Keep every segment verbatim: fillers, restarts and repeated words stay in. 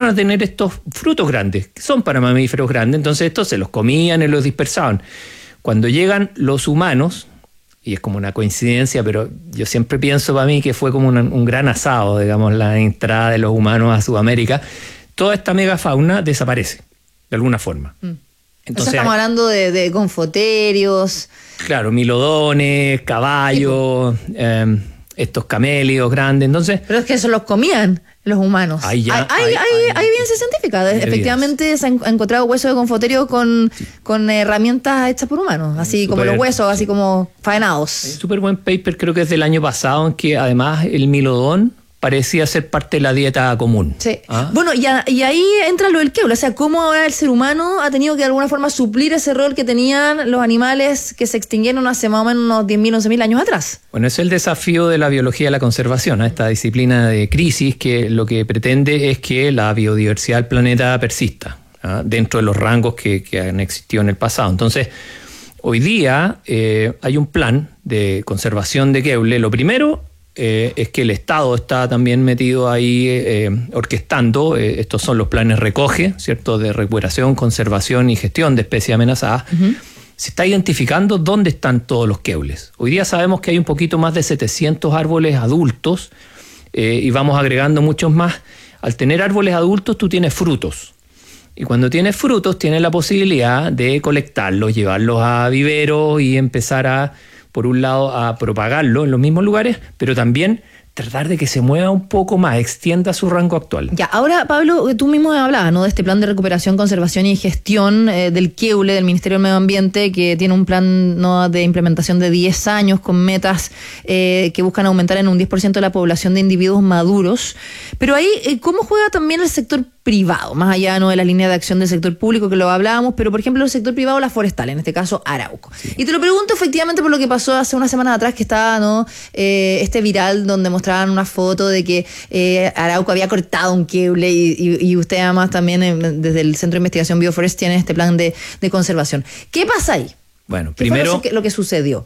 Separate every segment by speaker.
Speaker 1: a tener estos frutos grandes, que son para mamíferos grandes, entonces estos se los comían y los dispersaban. Cuando llegan los humanos, y es como una coincidencia, pero yo siempre pienso para mí que fue como una, un gran asado, digamos, la entrada de los humanos a Sudamérica, toda esta megafauna desaparece, de alguna forma.
Speaker 2: Mm.
Speaker 1: Entonces,
Speaker 2: o sea, estamos hablando de, de confoterios.
Speaker 1: Claro, milodones, caballos, eh, estos camélidos grandes, entonces...
Speaker 2: Pero es que eso los comían los humanos.
Speaker 1: Ahí ya,
Speaker 2: hay, hay, hay, hay, hay evidencia científica.
Speaker 1: hay
Speaker 2: Efectivamente
Speaker 1: evidencia.
Speaker 2: se han encontrado huesos de confoterio con, sí. con herramientas hechas por humanos, así super, como los huesos, sí. así como faenados.
Speaker 1: Un súper buen paper, creo que es del año pasado, en que además el milodón parecía ser parte de la dieta común.
Speaker 2: Sí. ¿Ah? Bueno, y, a, y ahí entra lo del keule, o sea, cómo ahora el ser humano ha tenido que de alguna forma suplir ese rol que tenían los animales que se extinguieron hace más o menos unos diez mil, once mil años atrás.
Speaker 1: Bueno, es el desafío de la biología de la conservación, ¿eh? Esta disciplina de crisis que lo que pretende es que la biodiversidad del planeta persista, ¿eh? Dentro de los rangos que, que han existido en el pasado. Entonces, hoy día eh, hay un plan de conservación de keule. Lo primero Eh, es que el Estado está también metido ahí eh, orquestando, eh, estos son los planes RECOGE, ¿cierto?, de recuperación, conservación y gestión de especies amenazadas. Uh-huh. Se está identificando dónde están todos los keules. Hoy día sabemos que hay un poquito más de setecientos árboles adultos eh, y vamos agregando muchos más. Al tener árboles adultos tú tienes frutos. Y cuando tienes frutos tienes la posibilidad de colectarlos, llevarlos a viveros y empezar a, por un lado, a propagarlo en los mismos lugares, pero también tratar de que se mueva un poco más, extienda su rango actual.
Speaker 2: Ya, ahora, Pablo, tú mismo hablabas, ¿no?, de este plan de recuperación, conservación y gestión eh, del keule, del Ministerio del Medio Ambiente, que tiene un plan, ¿no?, de implementación de diez años con metas eh, que buscan aumentar en un diez por ciento la población de individuos maduros. Pero ahí, eh, ¿cómo juega también el sector privado? Más allá, ¿no?, de la línea de acción del sector público que lo hablábamos, pero por ejemplo el sector privado, la forestal, en este caso Arauco. Sí. Y te lo pregunto efectivamente por lo que pasó hace unas semanas atrás, que estaba, ¿no?, eh, este viral donde mostraban una foto de que eh, Arauco había cortado un keule y, y, y usted además también eh, desde el Centro de Investigación Bioforest tiene este plan de, de conservación. ¿Qué pasa ahí?
Speaker 1: Bueno,
Speaker 2: ¿Qué
Speaker 1: primero
Speaker 2: fue lo que, lo que sucedió?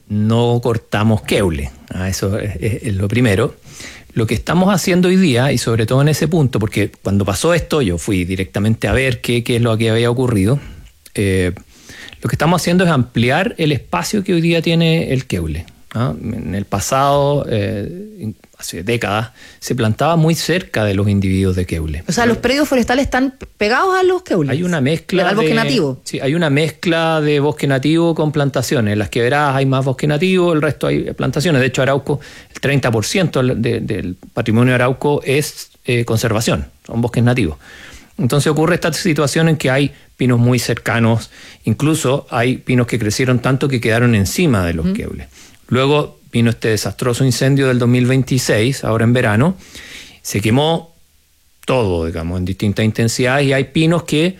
Speaker 1: No cortamos keule, ah, eso es, es, es lo primero. Lo que estamos haciendo hoy día, y sobre todo en ese punto, porque cuando pasó esto yo fui directamente a ver qué, qué es lo que había ocurrido, eh, lo que estamos haciendo es ampliar el espacio que hoy día tiene el keule. ¿Ah? En el pasado, eh, hace décadas, se plantaba muy cerca de los individuos de keule.
Speaker 2: O sea, los predios forestales están pegados a los keules.
Speaker 1: Hay una mezcla
Speaker 2: al bosque
Speaker 1: de,
Speaker 2: nativo.
Speaker 1: Sí, hay una mezcla de bosque nativo con plantaciones. En las quebradas hay más bosque nativo, el resto hay plantaciones. De hecho, Arauco, el treinta por ciento de, del patrimonio de Arauco es eh, conservación, son bosques nativos. Entonces ocurre esta situación en que hay pinos muy cercanos, incluso hay pinos que crecieron tanto que quedaron encima de los uh-huh. keules. Luego vino este desastroso incendio del dos mil veintiséis, ahora en verano, se quemó todo, digamos, en distintas intensidades, y hay pinos que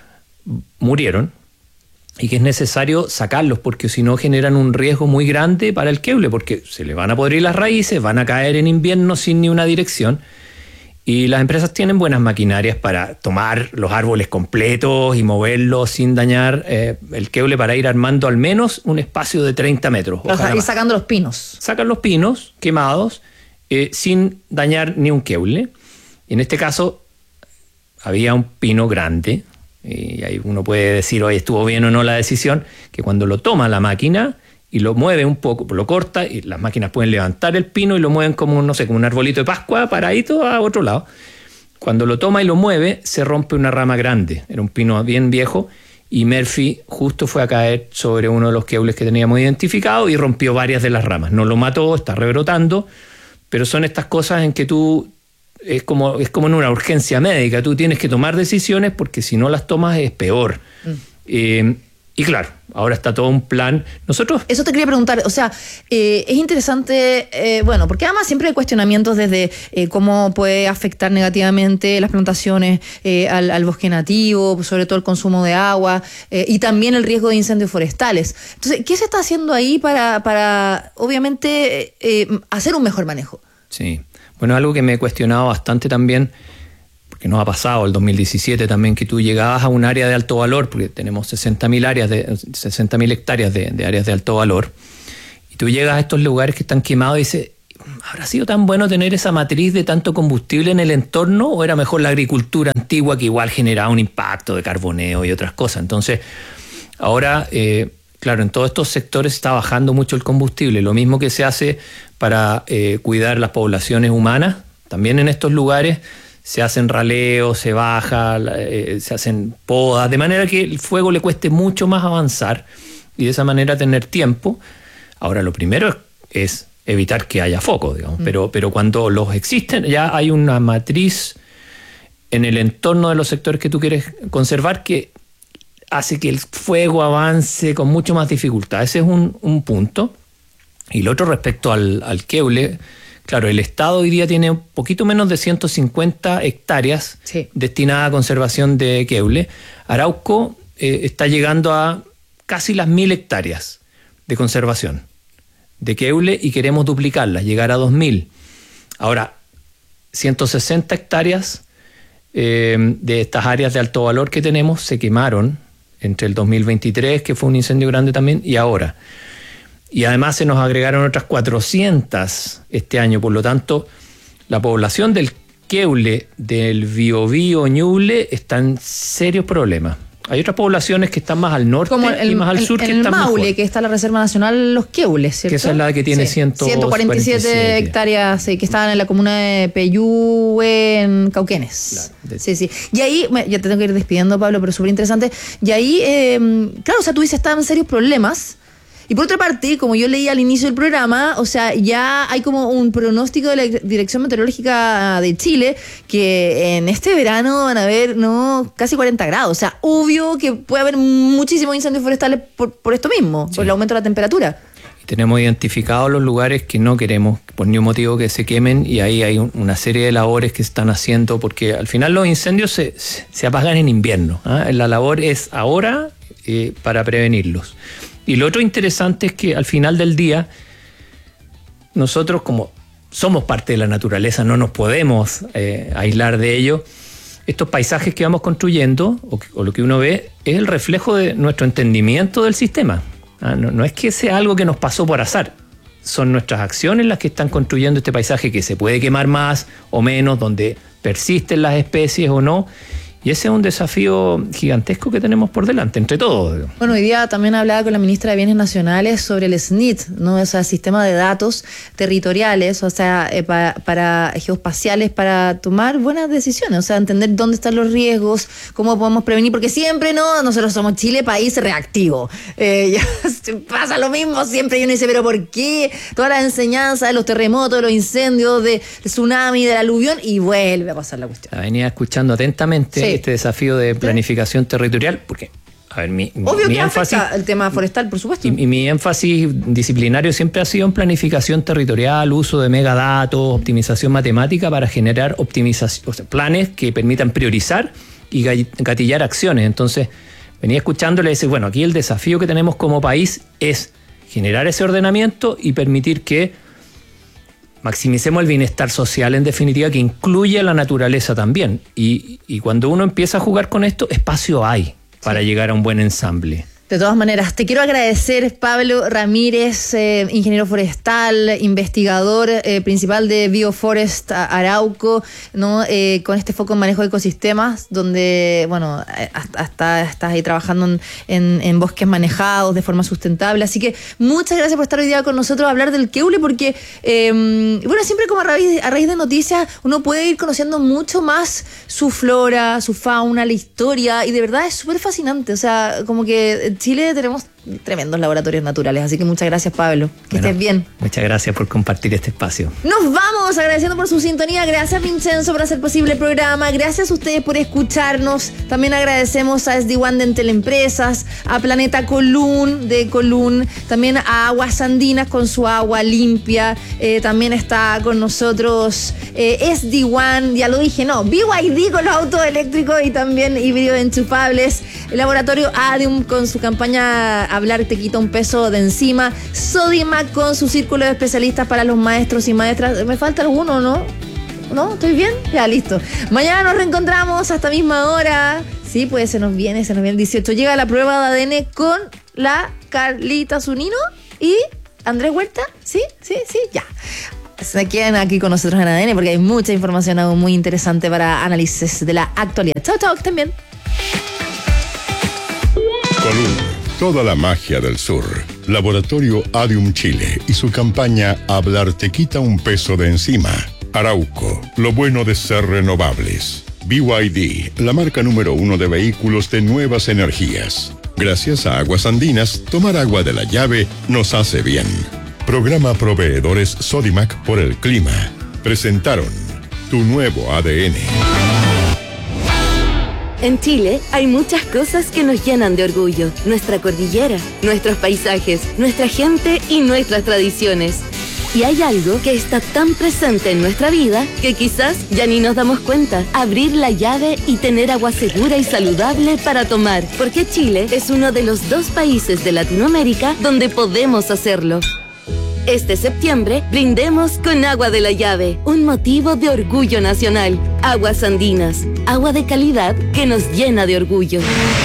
Speaker 1: murieron y que es necesario sacarlos porque si no generan un riesgo muy grande para el keule, porque se le van a podrir las raíces, van a caer en invierno sin ni una dirección. Y las empresas tienen buenas maquinarias para tomar los árboles completos y moverlos sin dañar eh, el keule, para ir armando al menos un espacio de treinta metros.
Speaker 2: O sea, ir sacando los pinos.
Speaker 1: Sacan los pinos quemados eh, sin dañar ni un keule. Y en este caso había un pino grande, y ahí uno puede decir, oye, estuvo bien o no la decisión, que cuando lo toma la máquina y lo mueve un poco, lo corta, y las máquinas pueden levantar el pino y lo mueven como, no sé, como un arbolito de Pascua paradito a otro lado. Cuando lo toma y lo mueve, se rompe una rama grande. Era un pino bien viejo y Murphy justo fue a caer sobre uno de los keules que teníamos identificado y rompió varias de las ramas. No lo mató, está rebrotando, pero son estas cosas en que tú, es como, es como en una urgencia médica, tú tienes que tomar decisiones porque si no las tomas es peor. Mm. Eh, Y claro, ahora está todo un plan. Nosotros...
Speaker 2: Eso te quería preguntar, o sea, eh, es interesante, eh, bueno, porque además siempre hay cuestionamientos desde eh, cómo puede afectar negativamente las plantaciones eh, al, al bosque nativo, sobre todo el consumo de agua eh, y también el riesgo de incendios forestales. Entonces, ¿qué se está haciendo ahí para, para obviamente, eh, hacer un mejor manejo?
Speaker 1: Sí, bueno, algo que me he cuestionado bastante también, que nos ha pasado el dos mil diecisiete también, que tú llegabas a un área de alto valor, porque tenemos sesenta mil áreas de sesenta mil hectáreas de, de áreas de alto valor, y tú llegas a estos lugares que están quemados y dices, ¿habrá sido tan bueno tener esa matriz de tanto combustible en el entorno o era mejor la agricultura antigua que igual generaba un impacto de carboneo y otras cosas? Entonces, ahora, eh, claro, en todos estos sectores está bajando mucho el combustible, lo mismo que se hace para eh, cuidar las poblaciones humanas, también en estos lugares se hacen raleos, se baja, eh, se hacen podas, de manera que el fuego le cueste mucho más avanzar y de esa manera tener tiempo. Ahora, lo primero es, es evitar que haya foco, digamos, mm. pero, pero cuando los existen ya hay una matriz en el entorno de los sectores que tú quieres conservar que hace que el fuego avance con mucho más dificultad. Ese es un, un punto. Y lo otro respecto al, al Queule, claro, el Estado hoy día tiene un poquito menos de ciento cincuenta hectáreas sí. destinadas a conservación de Queule. Arauco eh, está llegando a casi las mil hectáreas de conservación de Queule y queremos duplicarlas, llegar a dos mil. Ahora, ciento sesenta hectáreas eh, de estas áreas de alto valor que tenemos se quemaron entre el dos mil veintitrés, que fue un incendio grande también, y ahora. Y además se nos agregaron otras cuatrocientas este año, por lo tanto, la población del Queule, del Biobío, Ñuble, está en serios problemas. Hay otras poblaciones que están más al norte Como el, y más al sur
Speaker 2: el,
Speaker 1: que
Speaker 2: el
Speaker 1: están
Speaker 2: Maule,
Speaker 1: mejor.
Speaker 2: Que está la Reserva Nacional Los Queules, ¿cierto?
Speaker 1: Que esa es la que tiene sí. ciento cuarenta y siete
Speaker 2: hectáreas sí, que estaban en la comuna de Peyúgue, en Cauquenes. Claro, sí, sí. Y ahí, ya te tengo que ir despidiendo, Pablo, pero súper interesante. Y ahí, eh, claro, o sea, tú dices, estaban en serios problemas. Y por otra parte, como yo leí al inicio del programa, o sea, ya hay como un pronóstico de la Dirección Meteorológica de Chile que en este verano van a haber no casi cuarenta grados. O sea, obvio que puede haber muchísimos incendios forestales por, por esto mismo, sí. por el aumento de la temperatura.
Speaker 1: Y tenemos identificados los lugares que no queremos por ningún motivo que se quemen y ahí hay un, una serie de labores que se están haciendo porque al final los incendios se, se apagan en invierno. ¿eh? La labor es ahora eh, para prevenirlos. Y lo otro interesante es que al final del día, nosotros como somos parte de la naturaleza, no nos podemos eh, aislar de ello. Estos paisajes que vamos construyendo, o, o lo que uno ve, es el reflejo de nuestro entendimiento del sistema. ¿ah? No, no es que sea algo que nos pasó por azar. Son nuestras acciones las que están construyendo este paisaje que se puede quemar más o menos, donde persisten las especies o no. Y ese es un desafío gigantesco que tenemos por delante, entre todos.
Speaker 2: Bueno, hoy día también hablaba con la ministra de Bienes Nacionales sobre el S N I T, ¿no? O sea, sistema de datos territoriales, o sea, eh, para, para geoespaciales, para tomar buenas decisiones, o sea, entender dónde están los riesgos, cómo podemos prevenir, porque siempre, ¿no? Nosotros somos Chile, país reactivo. Eh, ya pasa lo mismo siempre, y uno dice, ¿pero por qué? Toda la enseñanza de los terremotos, de los incendios, de, de tsunami, del aluvión, y vuelve a pasar la cuestión.
Speaker 1: La venía escuchando atentamente. Sí. Este desafío de planificación territorial, porque, a ver, mi,
Speaker 2: Obvio
Speaker 1: mi
Speaker 2: que
Speaker 1: énfasis...
Speaker 2: afecta el tema forestal, por supuesto.
Speaker 1: Y, y mi énfasis disciplinario siempre ha sido en planificación territorial, uso de megadatos, optimización matemática para generar optimización, o sea, planes que permitan priorizar y gatillar acciones. Entonces, venía escuchándole y decir, bueno, aquí el desafío que tenemos como país es generar ese ordenamiento y permitir que maximicemos el bienestar social, en definitiva, que incluye a la naturaleza también. Y, y cuando uno empieza a jugar con esto, espacio hay para sí. llegar a un buen ensamble.
Speaker 2: De todas maneras, te quiero agradecer, Pablo Ramírez, eh, ingeniero forestal, investigador eh, principal de Bioforest Arauco, ¿no? Eh, con este foco en manejo de ecosistemas, donde, bueno, hasta, hasta estás ahí trabajando en, en, en bosques manejados de forma sustentable. Así que muchas gracias por estar hoy día con nosotros a hablar del Queule, porque, eh, bueno, siempre como a raíz, a raíz de noticias uno puede ir conociendo mucho más su flora, su fauna, la historia, y de verdad es súper fascinante. O sea, como que Chile tenemos tremendos laboratorios naturales, así que muchas gracias, Pablo, que bueno, estés bien.
Speaker 1: Muchas gracias por compartir este espacio.
Speaker 2: Nos vamos agradeciendo por su sintonía, gracias Vincenzo por hacer posible el programa, gracias a ustedes por escucharnos, también agradecemos a S D uno de Entel Empresas, a Planeta Colún de Colún, también a Aguas Andinas con su agua limpia, eh, también está con nosotros eh, S D uno, ya lo dije, no, B Y D con los autos eléctricos y también híbridos enchufables, el laboratorio Adium con su campaña Hablar te quita un peso de encima, Sodimac con su círculo de especialistas para los maestros y maestras. ¿Me falta alguno, no? ¿No? ¿Estoy bien? Ya, listo. Mañana nos reencontramos hasta misma hora. Sí, pues se nos viene, se nos viene el dieciocho. Llega la prueba de A D N con la Carlita Zunino y Andrés Huerta. ¿Sí? ¿Sí? ¿Sí? Ya. Se quedan aquí con nosotros en A D N porque hay mucha información aún muy interesante para análisis de la actualidad. Chao, chao, también.
Speaker 3: Column, toda la magia del sur. Laboratorio Adium Chile y su campaña Hablar te quita un peso de encima. Arauco, lo bueno de ser renovables. B Y D, la marca número uno de vehículos de nuevas energías. Gracias a Aguas Andinas, tomar agua de la llave nos hace bien. Programa Proveedores Sodimac por el clima. Presentaron tu nuevo A D N.
Speaker 4: En Chile hay muchas cosas que nos llenan de orgullo. Nuestra cordillera, nuestros paisajes, nuestra gente y nuestras tradiciones. Y hay algo que está tan presente en nuestra vida que quizás ya ni nos damos cuenta. Abrir la llave y tener agua segura y saludable para tomar. Porque Chile es uno de los dos países de Latinoamérica donde podemos hacerlo. Este septiembre, brindemos con agua de la llave, un motivo de orgullo nacional. Aguas Andinas, agua de calidad que nos llena de orgullo.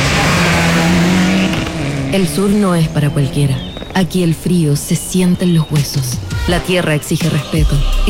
Speaker 5: El sur no es para cualquiera. Aquí el frío se siente en los huesos. La tierra exige respeto.